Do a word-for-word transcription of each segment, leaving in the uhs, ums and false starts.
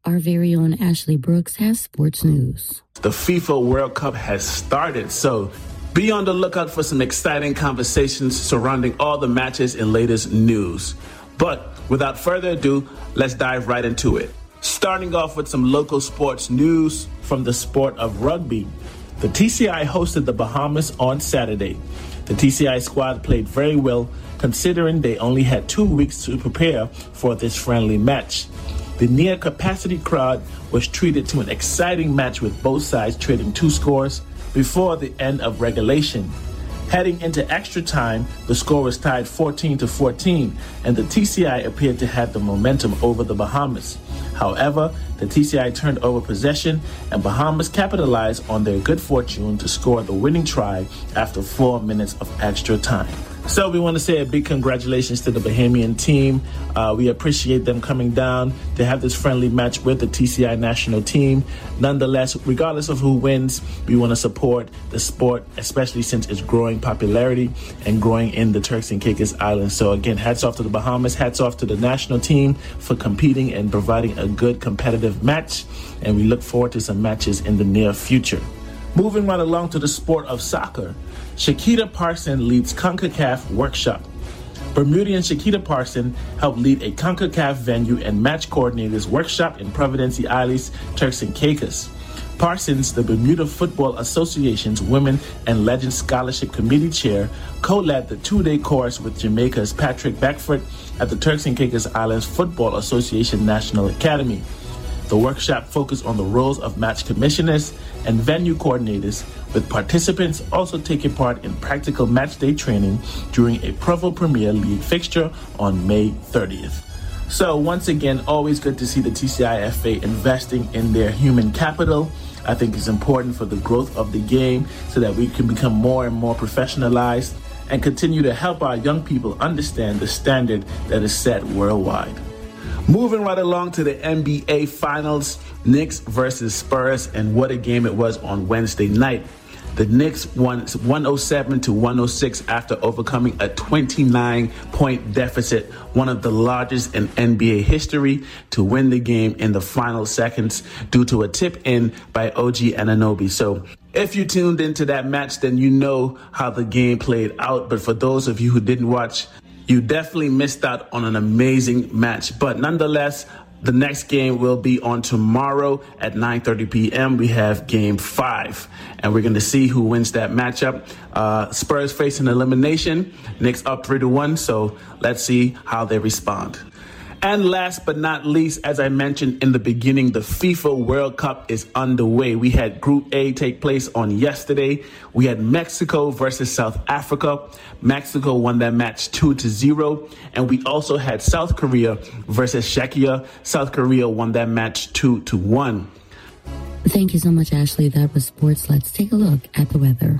our very own Ashley Brooks has sports news. The FIFA World Cup has started, so be on the lookout for some exciting conversations surrounding all the matches and latest news. But without further ado, let's dive right into it. Starting off with some local sports news from the sport of rugby. The T C I hosted the Bahamas on Saturday. The T C I squad played very well, considering they only had two weeks to prepare for this friendly match. The near-capacity crowd was treated to an exciting match with both sides trading two scores before the end of regulation. Heading into extra time, the score was tied fourteen to fourteen, and the T C I appeared to have the momentum over the Bahamas. However, the T C I turned over possession, and Bahamas capitalized on their good fortune to score the winning try after four minutes of extra time. So we want to say a big congratulations to the Bahamian team. Uh, we appreciate them coming down to have this friendly match with the T C I national team. Nonetheless, regardless of who wins, we want to support the sport, especially since it's growing popularity and growing in the Turks and Caicos Islands. So again, hats off to the Bahamas, hats off to the national team for competing and providing a good competitive match. And we look forward to some matches in the near future. Moving right along to the sport of soccer, Shakita Parson leads CONCACAF Workshop. Bermudian Shakita Parson helped lead a CONCACAF venue and match coordinators workshop in Providencia Isles, Turks and Caicos. Parsons, the Bermuda Football Association's Women and Legends Scholarship Committee chair, co-led the two-day course with Jamaica's Patrick Beckford at the Turks and Caicos Islands Football Association National Academy. The workshop focused on the roles of match commissioners and venue coordinators, with participants also taking part in practical match day training during a Provo Premier League fixture on May thirtieth. So once again, always good to see the T C I F A investing in their human capital. I think it's important for the growth of the game so that we can become more and more professionalized and continue to help our young people understand the standard that is set worldwide. Moving right along to the N B A Finals, Knicks versus Spurs, and what a game it was on Wednesday night. The Knicks won one oh seven to one oh six after overcoming a twenty-nine point deficit, one of the largest in N B A history, to win the game in the final seconds due to a tip-in by O G Anunoby. So if you tuned into that match, then you know how the game played out. But for those of you who didn't watch, you definitely missed out on an amazing match. But nonetheless, the next game will be on tomorrow at nine thirty p.m. We have game five, and we're going to see who wins that matchup. Uh, Spurs facing elimination. Knicks up three to one, so let's see how they respond. And last but not least, as I mentioned in the beginning, the FIFA World Cup is underway. We had Group A take place on yesterday. We had Mexico versus South Africa. Mexico won that match two to zero. And we also had South Korea versus Czechia. South Korea won that match two to one. Thank you so much, Ashley. That was sports. Let's take a look at the weather.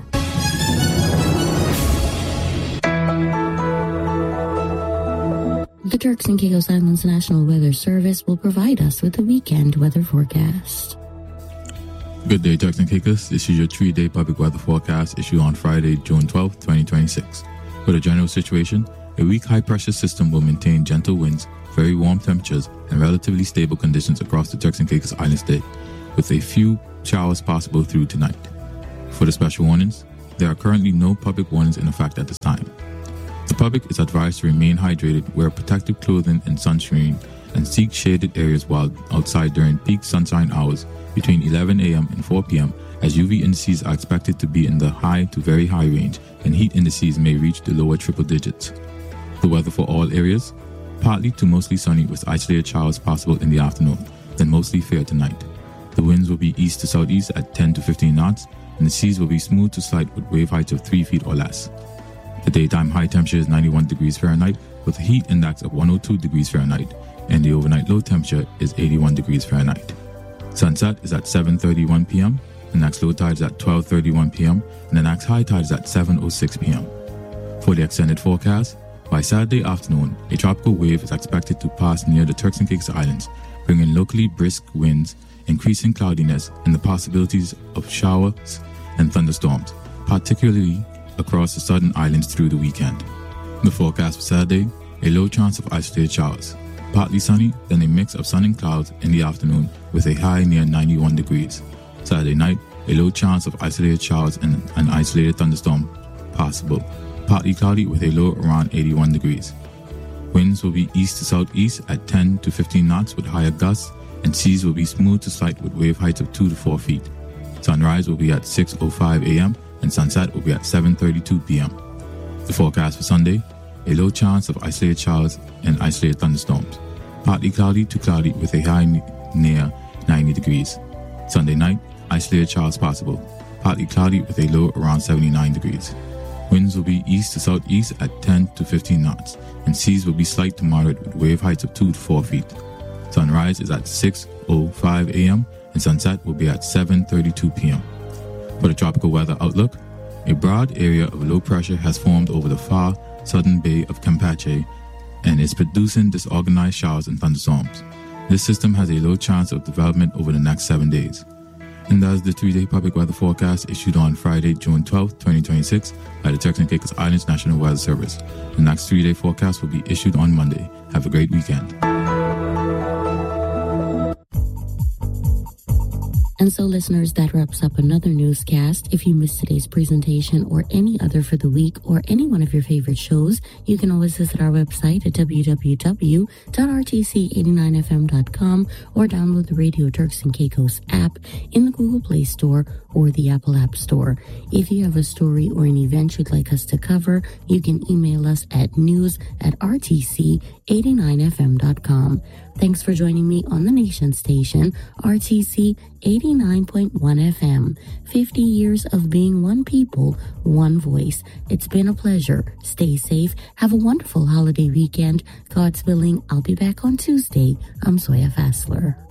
The Turks and Caicos Islands National Weather Service will provide us with the weekend weather forecast. Good day, Turks and Caicos. This is your three-day public weather forecast issued on Friday, June twelfth, twenty twenty-six. For the general situation, a weak high-pressure system will maintain gentle winds, very warm temperatures, and relatively stable conditions across the Turks and Caicos Islands today, with a few showers possible through tonight. For the special warnings, there are currently no public warnings in effect at this time. The public is advised to remain hydrated, wear protective clothing and sunscreen, and seek shaded areas while outside during peak sunshine hours between eleven a.m. and four p.m. as U V indices are expected to be in the high to very high range and heat indices may reach the lower triple digits. The weather for all areas: partly to mostly sunny with isolated showers possible in the afternoon, then mostly fair tonight. The winds will be east to southeast at ten to fifteen knots, and the seas will be smooth to slight with wave heights of three feet or less. The daytime high temperature is ninety-one degrees Fahrenheit with a heat index of one hundred two degrees Fahrenheit, and the overnight low temperature is eighty-one degrees Fahrenheit. Sunset is at seven thirty-one p.m., the next low tide is at twelve thirty-one p.m., and the next high tide is at seven oh six p.m. For the extended forecast, by Saturday afternoon, a tropical wave is expected to pass near the Turks and Caicos Islands, bringing locally brisk winds, increasing cloudiness, and the possibilities of showers and thunderstorms, particularly across the southern islands through the weekend. The forecast for Saturday: a low chance of isolated showers. Partly sunny, then a mix of sun and clouds in the afternoon with a high near ninety-one degrees. Saturday night, a low chance of isolated showers and an isolated thunderstorm possible. Partly cloudy with a low around eighty-one degrees. Winds will be east to southeast at ten to fifteen knots with higher gusts, and seas will be smooth to slight with wave heights of two to four feet. Sunrise will be at six oh five a.m. and sunset will be at seven thirty-two p.m. The forecast for Sunday, a low chance of isolated showers and isolated thunderstorms. Partly cloudy to cloudy with a high n- near ninety degrees. Sunday night, isolated showers possible. Partly cloudy with a low around seventy-nine degrees. Winds will be east to southeast at ten to fifteen knots, and seas will be slight to moderate with wave heights of two to four feet. Sunrise is at six oh five a.m. and sunset will be at seven thirty-two p.m. For the tropical weather outlook, a broad area of low pressure has formed over the far southern bay of Campeche and is producing disorganized showers and thunderstorms. This system has a low chance of development over the next seven days. And that is the three-day public weather forecast issued on Friday, June twelfth, twenty twenty-six by the Turks and Caicos Islands National Weather Service. The next three-day forecast will be issued on Monday. Have a great weekend. And so, listeners, that wraps up another newscast. If you missed today's presentation or any other for the week or any one of your favorite shows, you can always visit our website at w w w dot r t c eight nine f m dot com or download the Radio Turks and Caicos app in the Google Play Store or the Apple App Store. If you have a story or an event you'd like us to cover, you can email us at news at r t c eight nine f m dot com. Thanks for joining me on the Nation Station, R T C eighty-nine point one F M. fifty years of being one people, one voice. It's been a pleasure. Stay safe. Have a wonderful holiday weekend. God's willing, I'll be back on Tuesday. I'm Zoya Fassler.